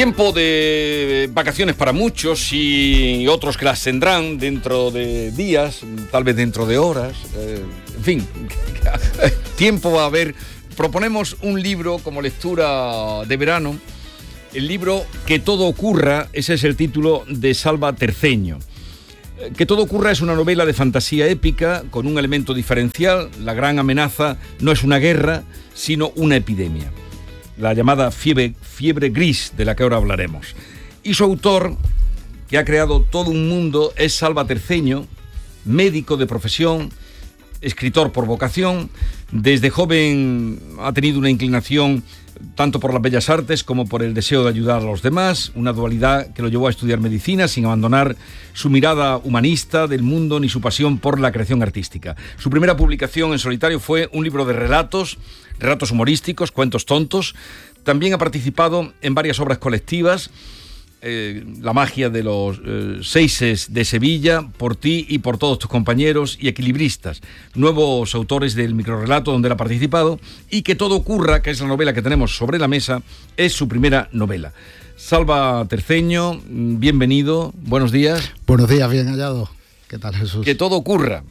Tiempo de vacaciones para muchos y otros que las tendrán dentro de días, tal vez dentro de horas, en fin, tiempo va a haber. Proponemos un libro como lectura de verano, el libro Que todo ocurra, ese es el título de Salva Terceño. Que todo ocurra es una novela de fantasía épica con un elemento diferencial. La gran amenaza no es una guerra, sino una epidemia, la llamada fiebre gris, de la que ahora hablaremos. Y su autor, que ha creado todo un mundo, es Salva Terceño, médico de profesión, escritor por vocación. Desde joven ha tenido una inclinación tanto por las bellas artes como por el deseo de ayudar a los demás, una dualidad que lo llevó a estudiar medicina sin abandonar su mirada humanista del mundo ni su pasión por la creación artística. Su primera publicación en solitario fue un libro de relatos humorísticos, cuentos tontos. También ha participado en varias obras colectivas, La magia de los seises de Sevilla, Por ti y por todos tus compañeros y Equilibristas, nuevos autores del microrrelato donde él ha participado. Y Que todo ocurra, que es la novela que tenemos sobre la mesa, es su primera novela. Salva Terceño, bienvenido, buenos días. Buenos días, bien hallado. ¿Qué tal, Jesús? Que todo ocurra.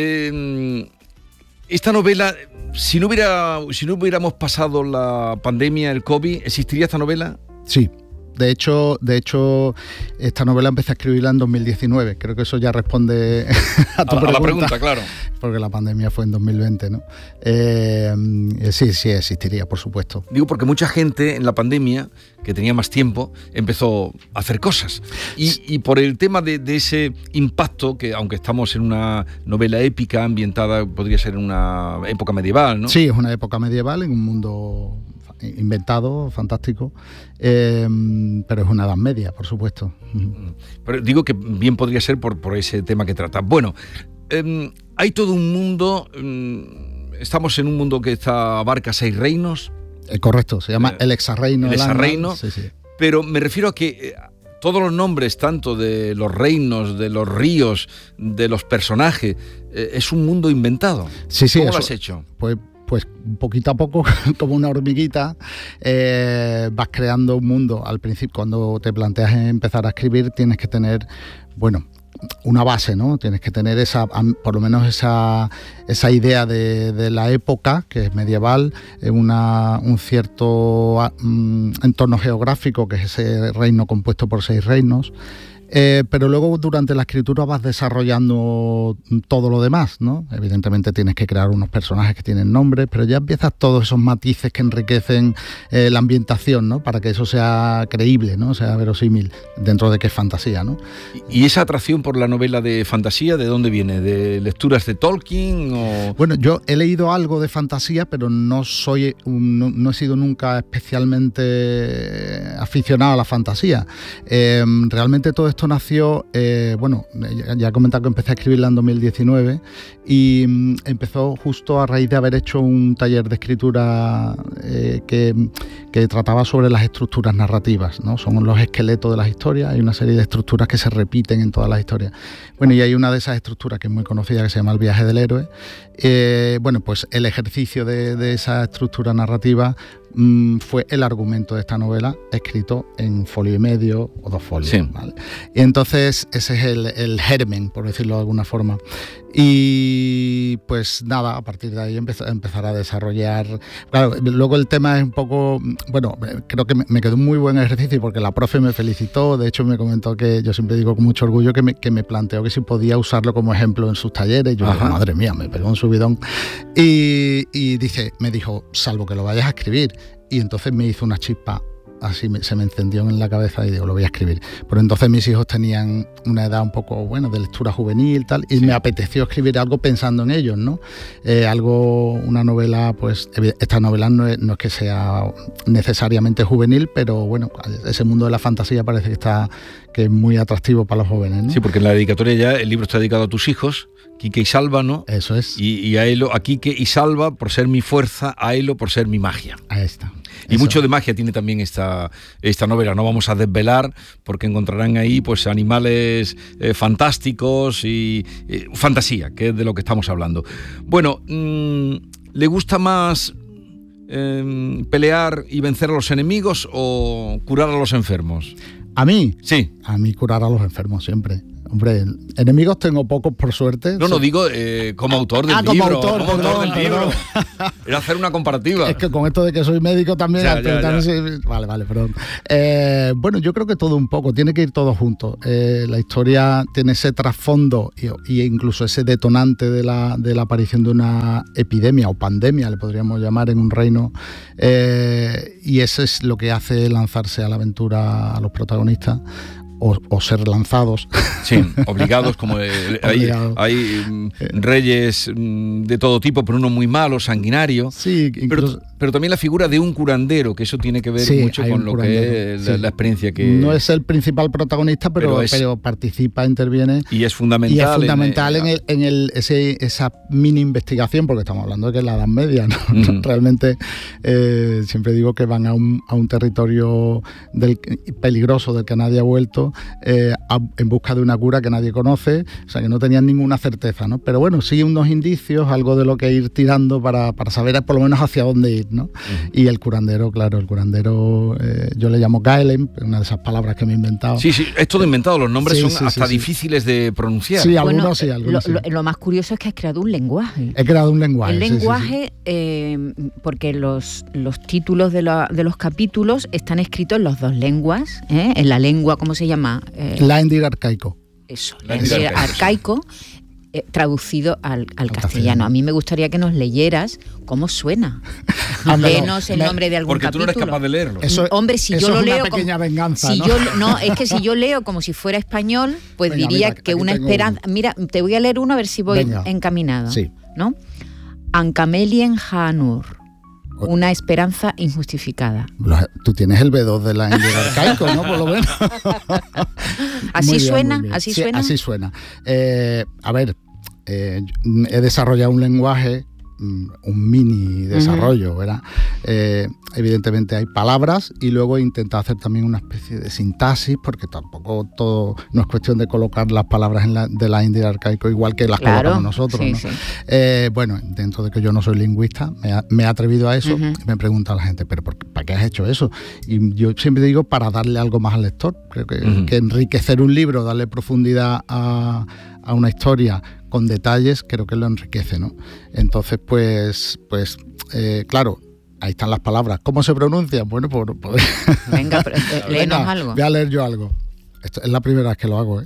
Esta novela, si no hubiéramos pasado la pandemia, el COVID, ¿existiría esta novela? Sí. De hecho, esta novela empecé a escribirla en 2019. Creo que eso ya responde a tu pregunta. A la pregunta, claro. Porque la pandemia fue en 2020, ¿no? Sí, existiría, por supuesto. Digo porque mucha gente en la pandemia, que tenía más tiempo, empezó a hacer cosas. Y por el tema de ese impacto, que aunque estamos en una novela épica ambientada, podría ser en una época medieval, ¿no? Sí, es una época medieval en un mundo inventado, fantástico, pero es una edad media, por supuesto. Pero digo que bien podría ser por ese tema que trata. Bueno, hay todo un mundo, estamos en un mundo que abarca 6 reinos. Correcto, se llama el Hexarreino. El Hexarreino, sí. Pero me refiero a que todos los nombres, tanto de los reinos, de los ríos, de los personajes, es un mundo inventado. Sí, ¿Cómo eso lo has hecho? Pues poquito a poco, como una hormiguita, vas creando un mundo. Al principio, cuando te planteas empezar a escribir, tienes que tener, una base, ¿no? Tienes que tener por lo menos esa idea de la época, que es medieval, un cierto entorno geográfico, que es ese reino compuesto por 6 reinos. Pero luego durante la escritura vas desarrollando todo lo demás, ¿no? Evidentemente tienes que crear unos personajes que tienen nombres, pero ya empiezas todos esos matices que enriquecen la ambientación, ¿no? Para que eso sea creíble, ¿no? Sea verosímil, dentro de que es fantasía, ¿no? ¿Y esa atracción por la novela de fantasía, de dónde viene? ¿De lecturas de Tolkien o...? Bueno, yo he leído algo de fantasía, pero no he sido nunca especialmente aficionado a la fantasía. Realmente todo esto nació, ya he comentado que empecé a escribirla en 2019 y empezó justo a raíz de haber hecho un taller de escritura que trataba sobre las estructuras narrativas, ¿no? Son los esqueletos de las historias, hay una serie de estructuras que se repiten en todas las historias. Bueno, y hay una de esas estructuras que es muy conocida, que se llama El viaje del héroe. Pues el ejercicio de esa estructura narrativa fue el argumento de esta novela, escrito en 1,5 folios o 2 folios. Sí. ¿Vale? Y entonces ese es el germen, por decirlo de alguna forma. Y pues nada, a partir de ahí empezar a desarrollar. Claro, luego el tema es un poco, creo que me quedó un muy buen ejercicio porque la profe me felicitó. De hecho me comentó, que yo siempre digo con mucho orgullo, que me planteó que si podía usarlo como ejemplo en sus talleres. Yo dije, madre mía, me pegó un subidón. Y me dijo, salvo que lo vayas a escribir. Y entonces me hizo una chispa, así se me encendió en la cabeza y digo, lo voy a escribir. Pero entonces mis hijos tenían una edad un poco, de lectura juvenil, tal, y me apeteció escribir algo pensando en ellos, ¿no? Una novela, pues esta novela no es que sea necesariamente juvenil, pero ese mundo de la fantasía parece que es muy atractivo para los jóvenes, ¿no? Sí, porque en la dedicatoria ya el libro está dedicado a tus hijos, Quique y Salva, ¿no? Eso es. Y a Elo, a Quique y Salva por ser mi fuerza, a Elo por ser mi magia. Ahí está. Y mucho de magia tiene también esta novela. No vamos a desvelar porque encontrarán ahí pues animales fantásticos y fantasía, que es de lo que estamos hablando. Bueno, ¿le gusta más pelear y vencer a los enemigos o curar a los enfermos? ¿A mí? Sí. A mí curar a los enfermos siempre. Hombre, enemigos tengo pocos, por suerte. No, digo como autor del como libro. Autor, como perdón, autor del libro. Era hacer una comparativa. Es que con esto de que soy médico también... Ya. Vale, perdón. Bueno, yo creo que todo un poco, tiene que ir todo junto. La historia tiene ese trasfondo y incluso ese detonante de la aparición de una epidemia o pandemia, le podríamos llamar, en un reino. Y eso es lo que hace lanzarse a la aventura a los protagonistas. O ser lanzados. Sí, obligados, como hay reyes de todo tipo, pero uno muy malo, sanguinario. Sí, pero también la figura de un curandero, que eso tiene que ver mucho con lo que es la experiencia que... No es el principal protagonista, pero participa, interviene. Y es fundamental. Y es fundamental en esa mini investigación, porque estamos hablando de que es la Edad Media, ¿no? Uh-huh. Realmente siempre digo que van a un territorio peligroso del que nadie ha vuelto, en busca de una cura que nadie conoce, o sea que no tenían ninguna certeza, ¿no? Pero bueno, sí unos indicios, algo de lo que ir tirando para saber por lo menos hacia dónde ir, ¿no? Uh-huh. Y el curandero, yo le llamo Gaelen, una de esas palabras que me he inventado. Sí, esto de inventado, los nombres son hasta difíciles de pronunciar. Sí, algunos sí. Lo más curioso es que has creado un lenguaje. He creado un lenguaje. El lenguaje, porque los títulos de los capítulos están escritos en las dos lenguas, en la lengua, ¿cómo se llama? Laendir arcaico. Eso, Laendir arcaico, traducido al castellano. A mí me gustaría que nos leyeras cómo suena. Léenos el nombre de algún porque capítulo. Porque tú no eres capaz de leerlo. Hombre, si yo lo leo... Es una pequeña venganza, ¿no? Es que si yo leo como si fuera español, pues diría que una esperanza... Mira, te voy a leer uno a ver si voy encaminado. Sí. ¿No? Ancamelien Hanur. Una esperanza injustificada. Tú tienes el B2 de la Laendir arcaico, ¿no? Por lo menos. ¿Así suena? ¿Así suena? Así suena. A ver, he desarrollado un lenguaje, un mini desarrollo, ¿verdad? Evidentemente hay palabras y luego he intentado hacer también una especie de sintaxis, porque tampoco todo no es cuestión de colocar las palabras de Laendir arcaico igual que las colocamos nosotros, ¿no? Sí. Bueno, dentro de que yo no soy lingüista, me he atrevido a eso. Y me pregunta la gente, ¿pero para qué has hecho eso? Y yo siempre digo, para darle algo más al lector. Creo que enriquecer un libro, darle profundidad a una historia con detalles, creo que lo enriquece, ¿no? Entonces, pues claro, ahí están las palabras. ¿Cómo se pronuncian? Bueno, Venga, léenos algo. Voy a leer yo algo. Esto es la primera vez que lo hago, ¿eh?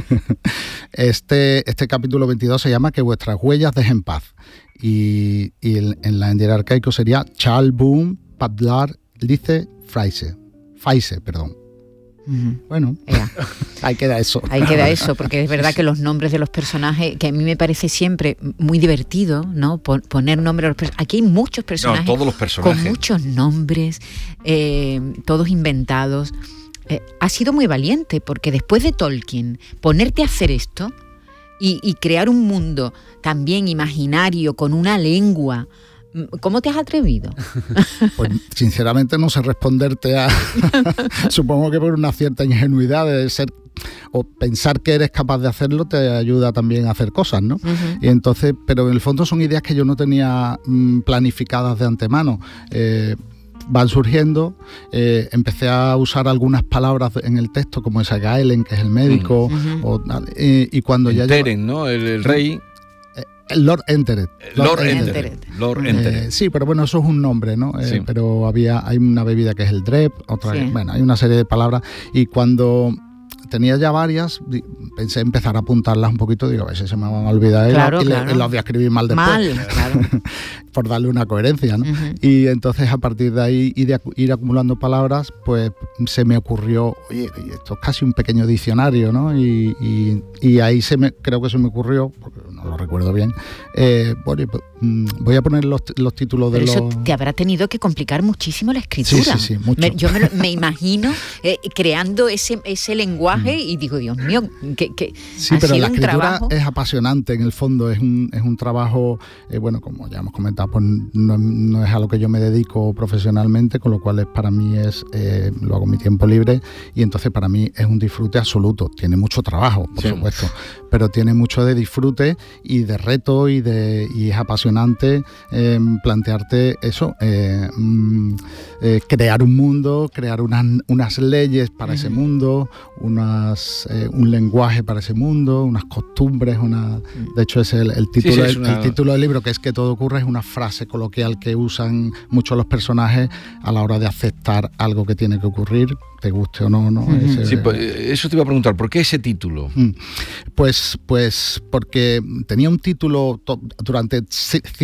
Este capítulo 22 se llama Que vuestras huellas dejen paz. Y en Laendir arcaico sería Chalbum Padlar Lice Faise, perdón. Bueno, ahí queda eso. Ahí queda eso, porque es verdad que los nombres de los personajes, que a mí me parece siempre muy divertido, ¿no? Poner nombres a los personajes. Aquí hay muchos personajes, todos los personajes con muchos nombres, todos inventados. Ha sido muy valiente, porque después de Tolkien, ponerte a hacer esto y crear un mundo también imaginario, con una lengua. ¿Cómo te has atrevido? Pues sinceramente no sé responderte supongo que por una cierta ingenuidad de ser o pensar que eres capaz de hacerlo te ayuda también a hacer cosas, ¿no? Uh-huh. Y entonces, pero en el fondo son ideas que yo no tenía planificadas de antemano. Van surgiendo, empecé a usar algunas palabras en el texto, como esa Gaelen, que es el médico, y cuando ya Teren, ¿no? El rey... Lord Enteret. Sí, pero bueno, eso es un nombre, ¿no? Sí. Pero hay una bebida que es el Drep, otra, bueno, hay una serie de palabras, y cuando tenía ya varias, pensé empezar a apuntarlas un poquito, digo, a ver si se me van a olvidar y las voy a escribir mal después. Claro. Por darle una coherencia, ¿no? Uh-huh. Y entonces a partir de ahí y de ir acumulando palabras, pues se me ocurrió, oye, esto es casi un pequeño diccionario, ¿no? Y ahí creo que se me ocurrió, porque no lo recuerdo bien, bueno, voy a poner los títulos de eso te habrá tenido que complicar muchísimo la escritura. Sí, mucho. Yo me imagino creando ese lenguaje y digo, Dios mío, que sí, pero la escritura es apasionante en el fondo, es un trabajo, bueno, como ya hemos comentado, pues no es a lo que yo me dedico profesionalmente, con lo cual para mí lo hago en mi tiempo libre, y entonces para mí es un disfrute absoluto. Tiene mucho trabajo, por supuesto, pero tiene mucho de disfrute y de reto y es apasionante. apasionante plantearte eso, crear un mundo, crear unas leyes para ese mundo, un lenguaje para ese mundo, unas costumbres, de hecho es el título, el título del libro, que es que todo ocurre, es una frase coloquial que usan muchos los personajes a la hora de aceptar algo que tiene que ocurrir, te guste o no. Sí, pues, eso te iba a preguntar, ¿por qué ese título? Pues porque tenía un título durante